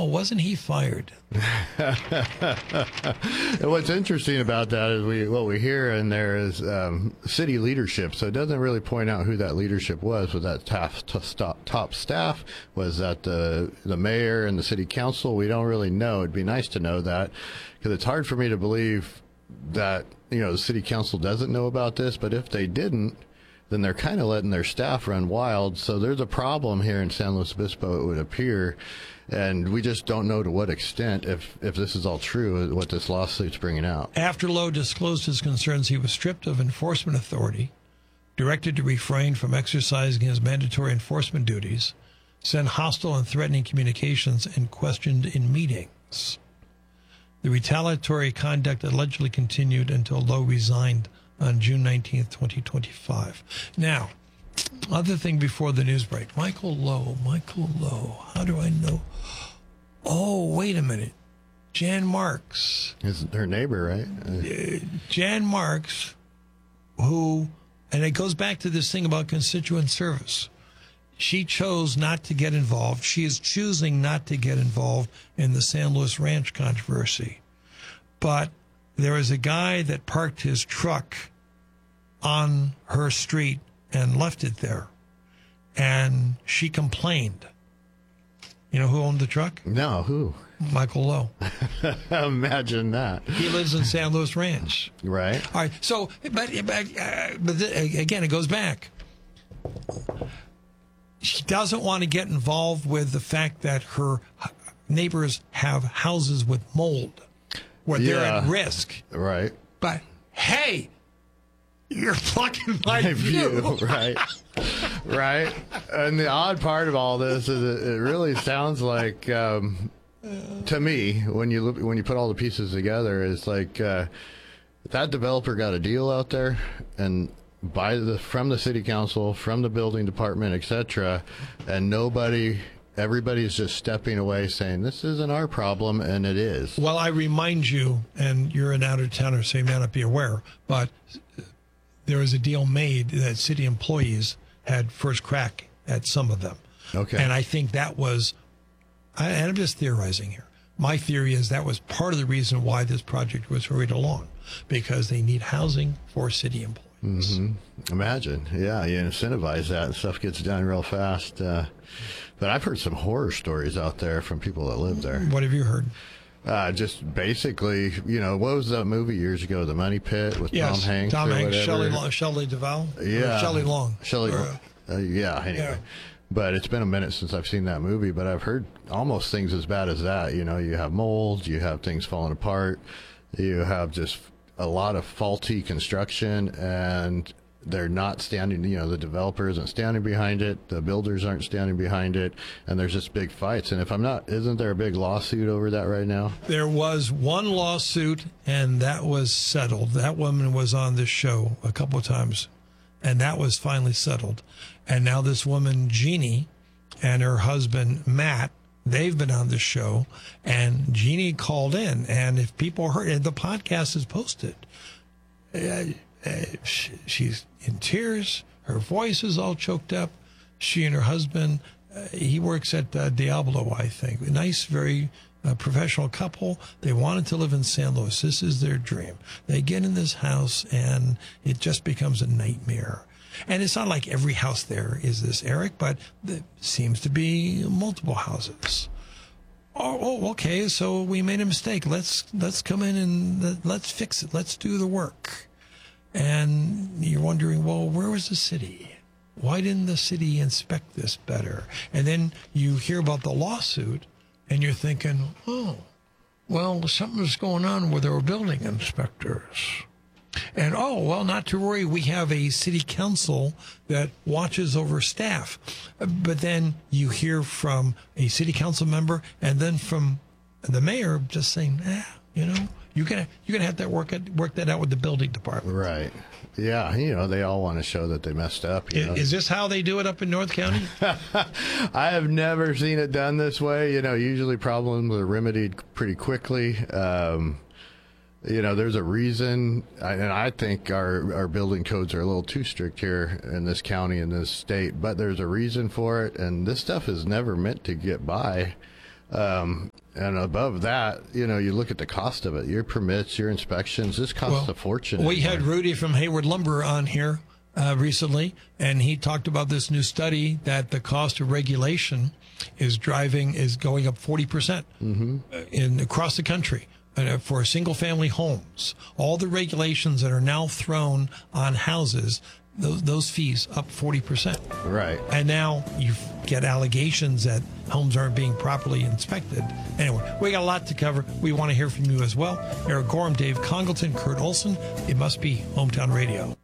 oh, wasn't he fired? And what's interesting about that is what we hear in there is city leadership. So it doesn't really point out who that leadership was. Was that top staff? Was that the mayor and the city council? We don't really know. It'd be nice to know that, because it's hard for me to believe that, the city council doesn't know about this. But if they didn't, then they're kind of letting their staff run wild. So there's a problem here in San Luis Obispo, it would appear. And we just don't know to what extent, if this is all true, what this lawsuit's bringing out. After Lowe disclosed his concerns, he was stripped of enforcement authority, directed to refrain from exercising his mandatory enforcement duties, sent hostile and threatening communications, and questioned in meetings. The retaliatory conduct allegedly continued until Lowe resigned on June 19th, 2025. Now, other thing before the news break, Michael Lowe, how do I know? Oh, wait a minute. Jan Marks. Is her neighbor, right? Jan Marks, who, and it goes back to this thing about constituent service. She chose not to get involved. She is choosing not to get involved in the San Luis Ranch controversy. But there is a guy that parked his truck on her street and left it there. And she complained. You know who owned the truck? No, who? Michael Lowe. Imagine that. He lives in San Luis Ranch. Right. All right. So, but again, it goes back. She doesn't want to get involved with the fact that her neighbors have houses with mold where they're at risk. Right. But, hey, you're blocking my view. Right. Right. And the odd part of all this is it really sounds like, to me, when you put all the pieces together, it's like that developer got a deal out there, and from the city council, from the building department, etc., and everybody's just stepping away saying, this isn't our problem, and it is. Well, I remind you, and you're an out-of-towner, so you may not be aware, but there was a deal made that city employees had first crack at some of them. Okay. And I think that was, and I'm just theorizing here, my theory is that was part of the reason why this project was hurried along, because they need housing for city employees. Mm-hmm. Imagine. Yeah, you incentivize that and stuff gets done real fast. But I've heard some horror stories out there from people that live there. What have you heard? Just basically, what was that movie years ago, The Money Pit with Tom Hanks? Tom Hanks, whatever? Shelley Duvall? Yeah. Shelley Long. Yeah, anyway. Yeah. But it's been a minute since I've seen that movie, but I've heard almost things as bad as that. You have mold, you have things falling apart, you have just a lot of faulty construction, and they're not standing, the developer isn't standing behind it, the builders aren't standing behind it, and there's just big fights. And isn't there a big lawsuit over that right now? There was one lawsuit, and that was settled. That woman was on this show a couple of times, and that was finally settled. And now this woman, Jeannie, and her husband, Matt, they've been on this show, and Jeannie called in, and if people heard, the podcast is posted. She's in tears. Her voice is all choked up. She and her husband, he works at Diablo, I think. A nice, very professional couple. They wanted to live in San Luis. This is their dream. They get in this house, and it just becomes a nightmare. And it's not like every house there is this, Eric, but there seems to be multiple houses. Oh, okay, so we made a mistake. Let's come in and let's fix it. Let's do the work. And you're wondering, well, where was the city? Why didn't the city inspect this better? And then you hear about the lawsuit, and you're thinking, oh, well, something's going on with our building inspectors. And, oh, well, not to worry, we have a city council that watches over staff. But then you hear from a city council member and then from the mayor just saying, you're gonna have to work that out with the building department. Right. Yeah, they all want to show that they messed up. Is this how they do it up in North County? I have never seen it done this way. Usually problems are remedied pretty quickly. There's a reason, and I think our building codes are a little too strict here in this county, in this state, but there's a reason for it, and this stuff is never meant to get by. And above that, you look at the cost of it. Your permits, your inspections, this costs a fortune. We had Rudy from Hayward Lumber on here recently, and he talked about this new study that the cost of regulation is going up 40% across the country for single-family homes. All the regulations that are now thrown on houses, those fees up 40%. Right. And now you get allegations that homes aren't being properly inspected. Anyway, we got a lot to cover. We want to hear from you as well. Eric Gorham, Dave Congleton, Kurt Olson. It must be Hometown Radio.